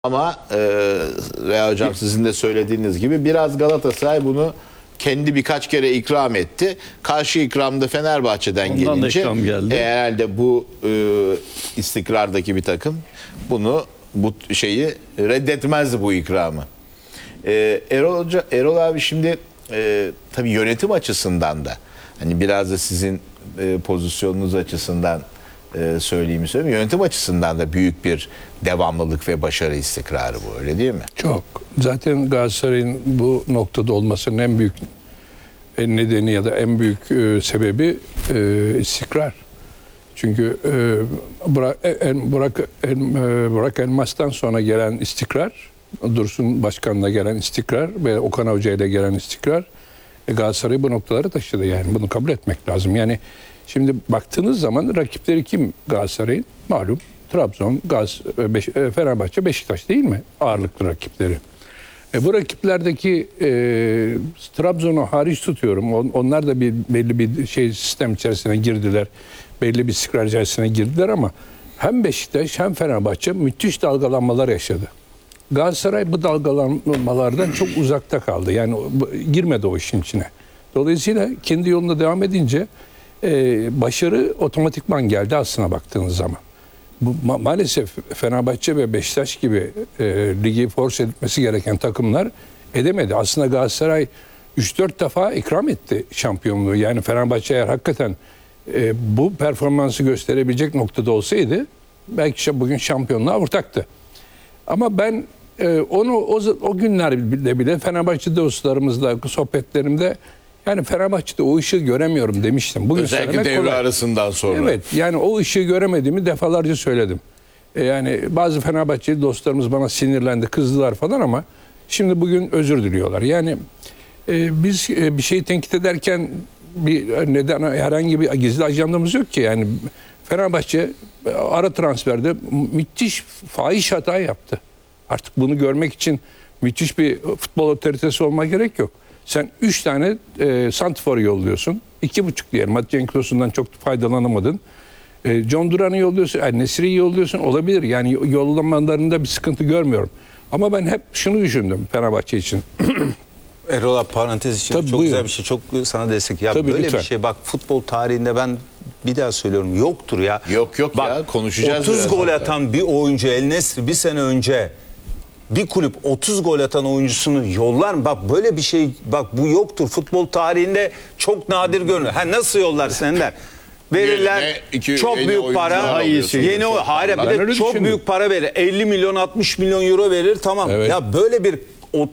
Ama Reha Hocam sizin de söylediğiniz gibi biraz Galatasaray bunu kendi birkaç kere ikram etti. Karşı ikramda Fenerbahçe'den Ondan gelince ikram geldi. herhalde bu istikrardaki bir takım bu şeyi reddetmezdi, bu ikramı. Erol abi şimdi tabii yönetim açısından da hani biraz da sizin pozisyonunuz açısından söyleyeyim. Yönetim açısından da büyük bir devamlılık ve başarı istikrarı bu, öyle değil mi? Çok. Zaten Galatasaray'ın bu noktada olmasının en büyük nedeni ya da en büyük sebebi istikrar. Çünkü Burak Elmas'tan sonra gelen istikrar, Dursun Başkan'la gelen istikrar ve Okan Hoca ile gelen istikrar Galatasaray'ı bu noktalara taşıdı. Yani bunu kabul etmek lazım. Yani şimdi baktığınız zaman rakipleri kim Galatasaray'ın? Malum Trabzon, Fenerbahçe, Beşiktaş değil mi? Ağırlıklı rakipleri. Bu rakiplerdeki Trabzon'u hariç tutuyorum. Onlar da belli bir sistem içerisine girdiler. Belli bir istikrar içerisine girdiler ama hem Beşiktaş hem Fenerbahçe müthiş dalgalanmalar yaşadı. Galatasaray bu dalgalanmalardan çok uzakta kaldı. Yani girmedi o işin içine. Dolayısıyla kendi yolunda devam edince başarı otomatikman geldi aslına baktığınız zaman. Maalesef Fenerbahçe ve Beşiktaş gibi ligi force etmesi gereken takımlar edemedi. Aslında Galatasaray 3-4 defa ikram etti şampiyonluğu. Yani Fenerbahçe eğer hakikaten bu performansı gösterebilecek noktada olsaydı belki bugün şampiyonluğa ortaktı. Ama ben o günlerde bile Fenerbahçe dostlarımızla sohbetlerimde yani Fenerbahçe'de o ışığı göremiyorum demiştim. Bugün özellikle devre arasından sonra. Evet, yani o ışığı göremediğimi defalarca söyledim. Yani bazı Fenerbahçeli dostlarımız bana sinirlendi, kızdılar falan ama şimdi bugün özür diliyorlar. Yani biz bir şeyi tenkit ederken neden herhangi bir gizli ajandamız yok ki. Yani Fenerbahçe ara transferde müthiş fahiş hata yaptı. Artık bunu görmek için müthiş bir futbol otoritesi olma gerek yok. Sen 3 tane santrfor yolluyorsun. 2,5 diyelim. Hadi Cenk Tosun'dan çok faydalanamadın. John Duran'ı yolluyorsun. Nesri'yi yolluyorsun. Olabilir. Yani yollamalarında bir sıkıntı görmüyorum. Ama ben hep şunu düşündüm Fenerbahçe için. Erol abi, parantez için Tabii, çok buyurun. güzel bir şey. Çok sana destek. Ya Tabii, böyle lütfen. bir şey bak futbol tarihinde ben bir daha söylüyorum yoktur ya. Yok bak, ya, konuşacağız 30 biraz gol hatta. atan bir oyuncu El Nesri bir sene önce bir kulüp 30 gol atan oyuncusunu yollar mı? Bak böyle bir şey, bak bu yoktur. Futbol tarihinde çok nadir görünür. Ha nasıl yollar senden? Verirler çok büyük para. Yeni hayır bir de çok büyük para verir. 50 milyon 60 milyon euro verir, tamam. Evet. Ya böyle bir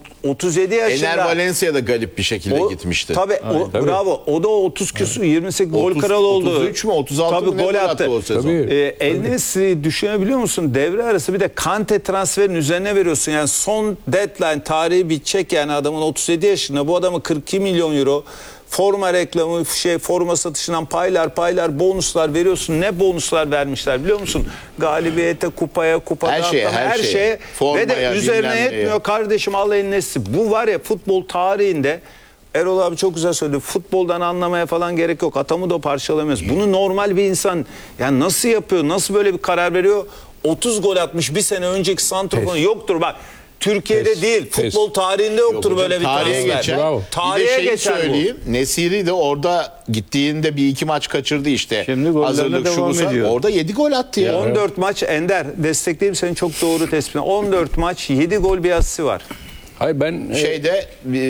37 yaşında. Ener Valencia'da galip bir şekilde gitmişti. Tabii, tabii. bravo. O da 30 küsur 28 gol kralı oldu. 33 mü 36 tabii, mı ne gol attı. o sezon. El Nesri düşünebiliyor musun? Devre arası bir de Kante transferin üzerine veriyorsun. Yani son deadline tarihi bitecek, yani adamın 37 yaşında. Bu adamı 42 milyon euro forma reklamı, forma satışından paylar, bonuslar veriyorsun. Ne bonuslar vermişler biliyor musun? Galibiyete, kupaya, kupada Her şeye. şeye. Ve Formaya, de üzerine bilmem yetmiyor neye. kardeşim, al El Nesri. Bu var ya, futbol tarihinde Erol abi çok güzel söyledi. Futboldan anlamaya falan gerek yok. Atamı da parçalamıyoruz. Bunu normal bir insan yani nasıl yapıyor? Nasıl böyle bir karar veriyor? 30 gol atmış bir sene önceki santrofonu yoktur bak. Türkiye'de değil, futbol tarihinde yoktur Yok böyle hocam, bir tarihe transfer. geçer. Bravo. Bir de Tarihe şeyi geçer söyleyeyim. Nesiri de orada gittiğinde bir iki maç kaçırdı işte. Şimdi gollerine Hazırlık devam şu bu. ediyor. Orada 7 gol attı ya. 14 maç Ender, destekleyeyim seni, çok doğru tespit. 14 maç 7 gol bir asisi var. Hayır ben Şeyde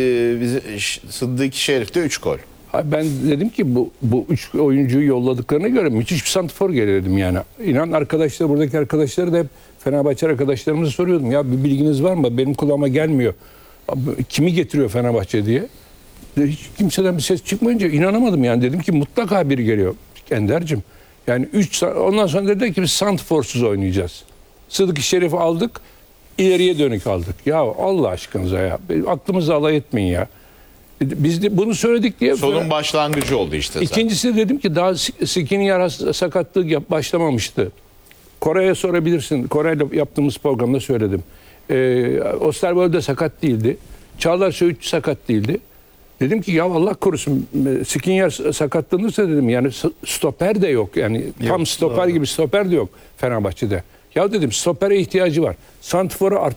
Sıddık Şerif'te 3 gol. ben dedim ki bu 3 oyuncuyu yolladıklarına göre müthiş bir santrfor dedim yani. İnan arkadaşlar, buradaki arkadaşları da hep Fenerbahçe arkadaşlarımıza soruyordum. Ya bir bilginiz var mı? Benim kulağıma gelmiyor. Kimi getiriyor Fenerbahçe diye. Hiç kimseden bir ses çıkmayınca inanamadım yani. Dedim ki mutlaka biri geliyor Ender'cim. Yani ondan sonra dediler ki biz santrforsuz oynayacağız. Sıddık Şerif'i aldık, ileriye dönük aldık. Ya Allah aşkınıza ya. Aklımızı alay etmeyin ya. Biz de bunu söyledik diye. Sonun başlangıcı oldu işte. İkincisi dedim ki daha Skriniar sakatlığı başlamamıştı. Kore'ye sorabilirsin. Kore'yle yaptığımız programda söyledim. Osterwolde sakat değildi. Çağlar Söğütçü sakat değildi. Dedim ki ya Allah korusun Skriniar sakatlanırsa dedim yani stoper de yok. Yani tam stoper gibi stoper de yok Fenerbahçe'de. Ya dedim stopere ihtiyacı var. Santrfor'a